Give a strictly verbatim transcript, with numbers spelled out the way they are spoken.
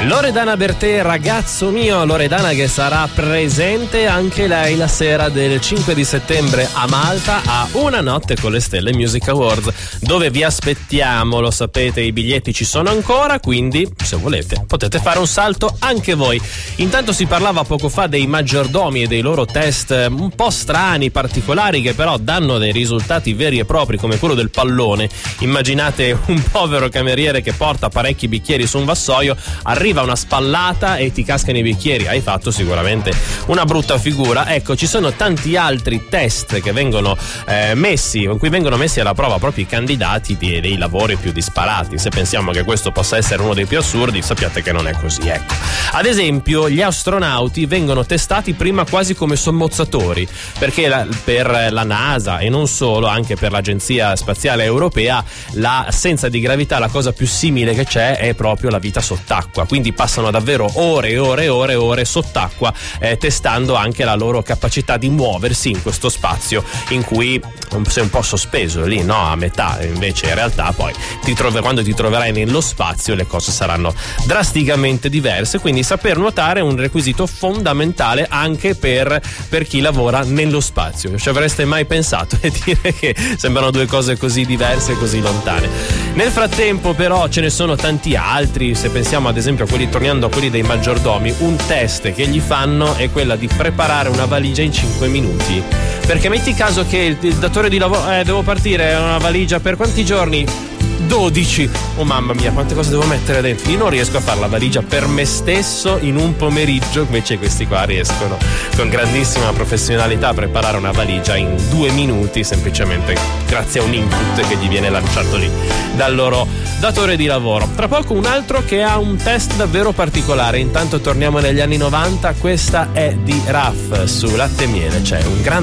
Loredana Bertè, ragazzo mio, Loredana che sarà presente anche lei la sera del cinque di settembre a Malta a Una notte con le stelle Music Awards, dove vi aspettiamo, lo sapete, i biglietti ci sono ancora, quindi se volete potete fare un salto anche voi. Intanto si parlava poco fa dei maggiordomi e dei loro test un po' strani, particolari, che però danno dei risultati veri e propri, come quello del pallone. Immaginate un povero cameriere che porta parecchi bicchieri su un vassoio, arriva una spallata e ti cascano i bicchieri, hai fatto sicuramente una brutta figura. Ecco, ci sono tanti altri test che vengono eh, messi, in cui vengono messi alla prova proprio i candidati di, dei lavori più disparati. Se pensiamo che questo possa essere uno dei più assurdi, sappiate che non è così. Ecco, ad esempio gli astronauti vengono testati prima quasi come sommozzatori, perché la, per la NASA e non solo, anche per l'Agenzia Spaziale Europea, l'assenza di gravità, la cosa più simile che c'è è proprio la vita sott'acqua, quindi passano davvero ore e ore e ore e ore sott'acqua, eh, testando anche la loro capacità di muoversi in questo spazio in cui sei un po' sospeso lì, no, a metà. Invece in realtà poi ti trovi, quando ti troverai nello spazio, le cose saranno drasticamente diverse, quindi saper nuotare è un requisito fondamentale anche per, per chi lavora nello spazio. Ci avreste mai pensato? E dire che sembrano due cose così diverse e così lontane. Nel frattempo però ce ne sono tanti altri. Se pensiamo ad esempio a quelli, tornando a quelli dei maggiordomi, un test che gli fanno è quella di preparare una valigia in cinque minuti, perché metti caso che il, il datore di lavoro eh, devo partire, una valigia per quanti giorni? dodici. Oh mamma mia, quante cose devo mettere dentro. Io non riesco a fare la valigia per me stesso in un pomeriggio, invece questi qua riescono con grandissima professionalità a preparare una valigia in due minuti, semplicemente grazie a un input che gli viene lanciato lì dal loro datore di lavoro. Tra poco un altro che ha un test davvero particolare. Intanto torniamo negli anni novanta, questa è di Raf su Latte e Miele. C'è un grande